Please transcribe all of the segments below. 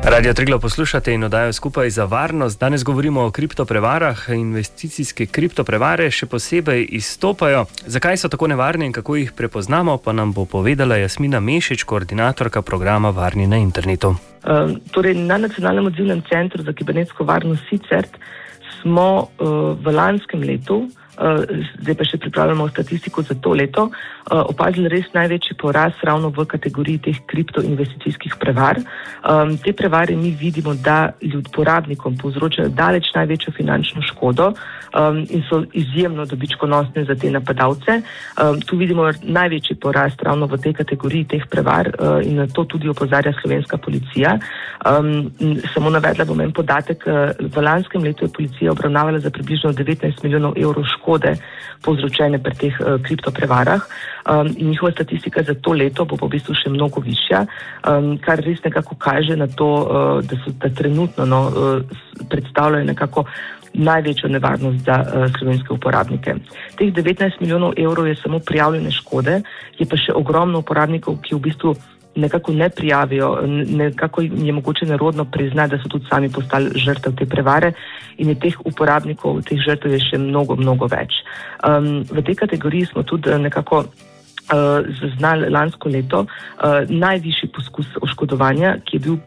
Radio Triglav poslušate in oddajo Skupaj za varnost. Danes govorimo o kriptoprevarah. Investicijske kriptoprevare še posebej izstopajo. Zakaj so tako nevarne in kako jih prepoznamo, pa nam bo povedala Jasmina Mešič, koordinatorka programa Varni na internetu. Na Nacionalnem odzivnem centru za kibernetsko varnost SICERT smo v lanskem letu, zdaj pa še pripravljamo statistiko za to leto, opazili res največji porast ravno v kategoriji teh kriptoinvesticijskih prevar. Te prevare mi vidimo, da uporabnikom povzročajo daleč največjo finančno škodo in so izjemno dobičkonosne za te napadalce. Tu vidimo največji porast ravno v tej kategoriji teh prevar in na to tudi opozarja slovenska policija. Samo navedla bom en podatek, v lanskem letu je policija obravnavala za približno 19 milijonov evrov škode povzročene pri teh kriptoprevarah in njihova statistika za to leto bo v bistvu še mnogo višja, kar res nekako kaže na to, da trenutno predstavljajo nekako največjo nevarnost za slovenske uporabnike. Teh 19 milijonov evrov je samo prijavljene škode, je pa še ogromno uporabnikov, ki v bistvu nekako ne prijavijo, nekako je mogoče nerodno priznati, da so tudi sami postali žrtev te prevare in je teh uporabnikov, teh žrtev je še mnogo, mnogo več. V tej kategoriji smo tudi nekako zaznali lansko leto najvišji poskus oškodovanja, ki je bil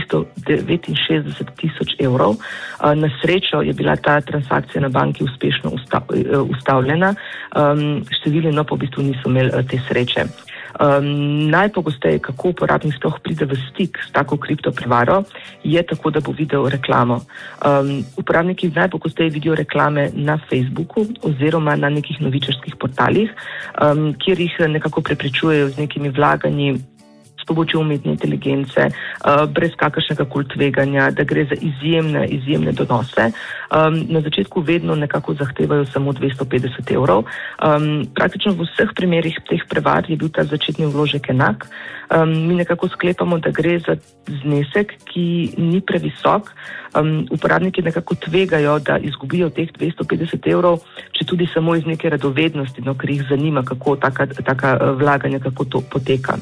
369 tisoč evrov. Na srečo je bila ta transakcija na banki uspešno ustavljena, številni pa v bistvu niso imeli te sreče. Najpogosteje, kako uporabnik sploh pride v stik s tako kriptoprevaro, je tako, da bo videl reklamo. Uporabniki najpogosteje vidijo reklame na Facebooku oziroma na nekih novičarskih portalih, kjer jih nekako prepričujejo z nekimi vlaganji s pomočjo umetne inteligence, brez kakršnega koli tveganja, da gre za izjemne donose. Na začetku vedno nekako zahtevajo samo 250 evrov. Praktično v vseh primerih teh prevar je bil ta začetni vložek enak. Mi nekako sklepamo, da gre za znesek, ki ni previsok. Uporabniki nekako tvegajo, da izgubijo teh 250 evrov, če tudi samo iz neke radovednosti, ker jih zanima, kako taka vlaganja, kako to poteka.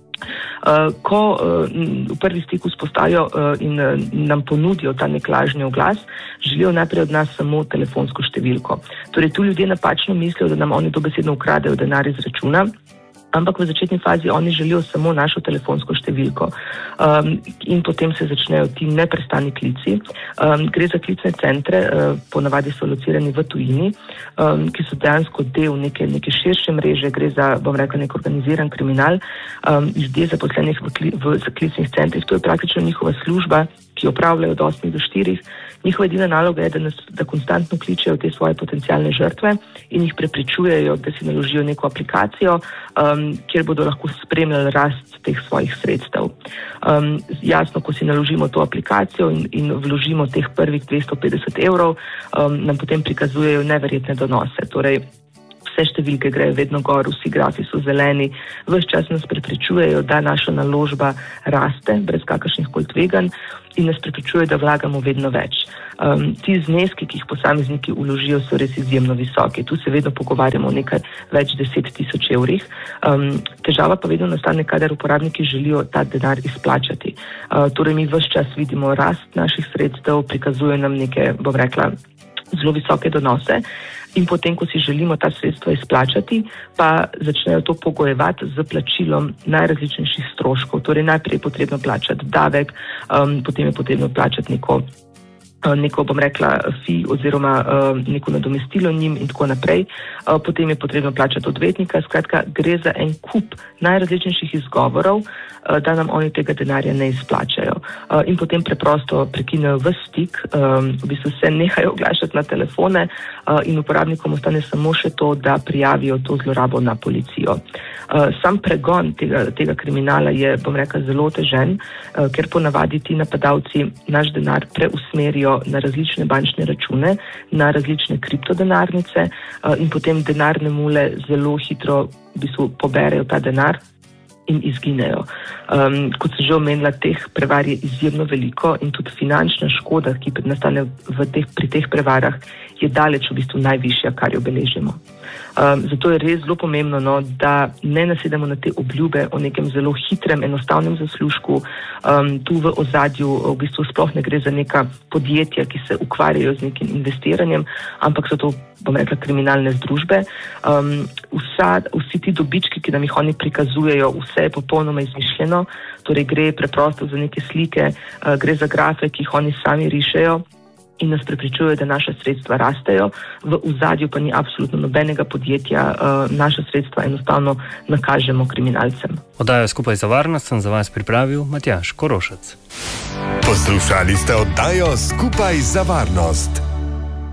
Ko v prvi stik vzpostavijo in nam ponudijo ta nek lažni oglas, želijo najprej od nas samo telefonsko številko. Torej, tu ljudje napačno mislijo, da nam oni dobesedno ukradejo denar iz računa, ampak v začetni fazi oni želijo samo našo telefonsko številko in potem se začnejo ti neprestani klici. Gre za klicne centre, ponavadi so locirani v tujini, ki so dejansko del neke širše mreže, gre za, nek organiziran kriminal. Ljudje zaposlenih v klicnih centrih, to je praktično njihova služba, ki opravljajo od 8 do 4. Njihova edina naloga je, da konstantno kličejo te svoje potencialne žrtve in jih prepričujejo, da si naložijo neko aplikacijo, kjer bodo lahko spremljali rast teh svojih sredstev. Jasno, ko si naložimo to aplikacijo in vložimo teh prvih 250 evrov, nam potem prikazujejo neverjetne donose. Torej, vse številke grejo vedno gor, vsi grafi so zeleni, ves čas nas prepričujejo, da naša naložba raste brez kakršnih koli tveganj in nas prepričujejo, da vlagamo vedno več. Ti zneski, ki jih posamezniki vložijo, so res izjemno visoki. Tu se vedno pogovarjamo o nekaj več 10 tisoč evrih. Težava pa vedno nastane, kadar uporabniki želijo ta denar izplačati. Torej, mi ves čas vidimo rast naših sredstev, prikazujejo nam neke, zelo visoke donose in potem, ko si želimo ta sredstva izplačati, pa začnejo to pogojevati z plačilom najrazličnejših stroškov. Torej, najprej je potrebno plačati davek, potem je potrebno plačati neko fi oziroma neko nadomestilo njim in tako naprej. Potem je potrebno plačati odvetnika. Skratka, gre za en kup najrazličnejših izgovorov, da nam oni tega denarja ne izplačajo. In potem preprosto prekinejo ves stik, v bistvu se nehajo oglašati na telefone in uporabnikom ostane samo še to, da prijavijo to zlorabo na policijo. Sam pregon tega kriminala je, zelo otežen, ker ponavadi ti napadalci naš denar preusmerijo na različne bančne račune, na različne kriptodenarnice in potem denarne mule zelo hitro v bistvu poberejo ta denar in izginejo. Kot sem že omenila, teh prevar je izjemno veliko in tudi finančna škoda, ki nastane pri teh prevarah, je daleč v bistvu najvišja, kar jo beležimo. Zato je res zelo pomembno, da ne nasedemo na te obljube o nekem zelo hitrem, enostavnem zaslužku. Tu v ozadju v bistvu sploh ne gre za neka podjetja, ki se ukvarjajo z nekim investiranjem, ampak so to, bom rekla, kriminalne združbe. Vsi ti dobički, ki nam jih oni prikazujejo, vse je popolnoma izmišljeno, torej gre preprosto za neke slike, gre za grafe, ki jih oni sami rišejo in nas prepričujejo, da naša sredstva rastejo. V ozadju pa ni absolutno nobenega podjetja, naša sredstva enostavno nakažemo kriminalcem. Oddajo Skupaj za varnost sem za vas pripravil Matjaž Korošec. Poslušali ste oddajo Skupaj za varnost.